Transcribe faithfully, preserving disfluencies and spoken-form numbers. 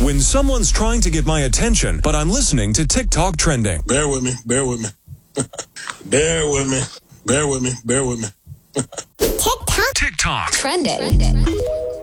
When someone's trying to get my attention, but I'm listening to TikTok trending. Bear with me, bear with me. Bear with me, bear with me, bear with me. TikTok. TikTok Trending.